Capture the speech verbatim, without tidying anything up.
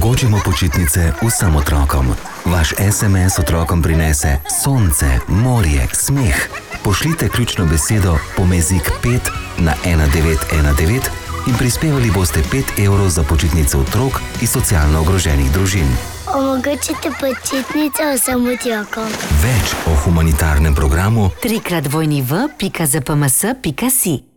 Omogočimo počitnice vsem otrokom. Vaš es em es otrokom prinese sonce, morje, smeh. Pošljite ključno besedo pomezik pet na ena devet ena devet in prispevali boste pet evrov za počitnice otrok iz socialno ogroženih družin. Omogočite počitnice vsem otrokom. Več o humanitarnem programu tri krat dvojni v pika zpms pika si.